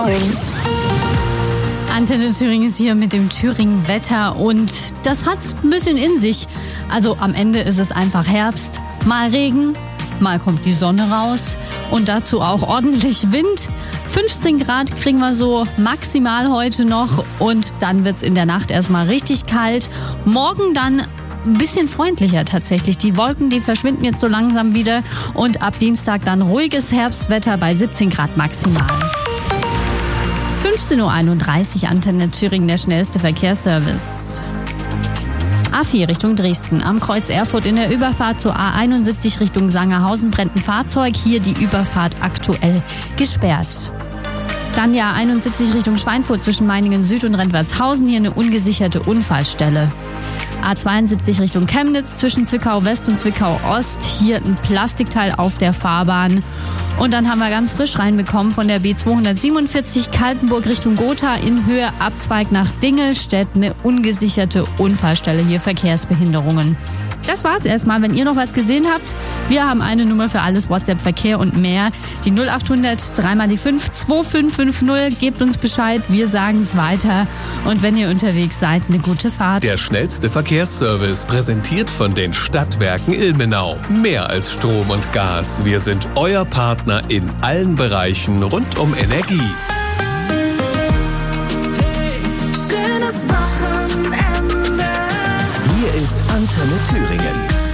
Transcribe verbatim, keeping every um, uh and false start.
Antenne Thüringen ist hier mit dem Thüringen-Wetter und das hat's ein bisschen in sich. Also am Ende ist es einfach Herbst, mal Regen, mal kommt die Sonne raus und dazu auch ordentlich Wind. fünfzehn Grad kriegen wir so maximal heute noch und dann wird's in der Nacht erstmal richtig kalt. Morgen dann ein bisschen freundlicher tatsächlich. Die Wolken, die verschwinden jetzt so langsam wieder und ab Dienstag dann ruhiges Herbstwetter bei siebzehn Grad maximal. fünfzehn Uhr einunddreißig, Antenne Thüringen, der schnellste Verkehrsservice. A vier Richtung Dresden. Am Kreuz Erfurt in der Überfahrt zur A einundsiebzig Richtung Sangerhausen brennt ein Fahrzeug. Hier die Überfahrt aktuell gesperrt. Dann ja einundsiebzig Richtung Schweinfurt zwischen Meiningen Süd und Rentwertshausen. Hier eine ungesicherte Unfallstelle. A zweiundsiebzig Richtung Chemnitz zwischen Zwickau West und Zwickau Ost. Hier ein Plastikteil auf der Fahrbahn. Und dann haben wir ganz frisch reinbekommen von der B zweihundertsiebenundvierzig Kaltenburg Richtung Gotha in Höhe Abzweig nach Dingelstedt. Eine ungesicherte Unfallstelle, hier Verkehrsbehinderungen. Das war's erstmal. Wenn ihr noch was gesehen habt, wir haben eine Nummer für alles, WhatsApp, Verkehr und mehr. Die null achthundert drei mal die fünf zwei fünf fünf null. Gebt uns Bescheid, wir sagen es weiter. Und wenn ihr unterwegs seid, eine gute Fahrt. Der schnellste Verkehrsservice, präsentiert von den Stadtwerken Ilmenau. Mehr als Strom und Gas. Wir sind euer Partner in allen Bereichen rund um Energie. Hey, schönes Wochenende. Hier ist Antenne Thüringen.